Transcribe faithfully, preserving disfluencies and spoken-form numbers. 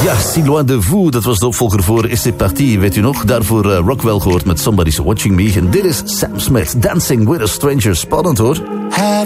Ja, Si Loin de Vous, dat was de opvolger voor Is C'est Parti, weet u nog? Daarvoor uh, Rockwell gehoord met Somebody's Watching Me. En dit is Sam Smith, Dancing with a Stranger. Spannend hoor.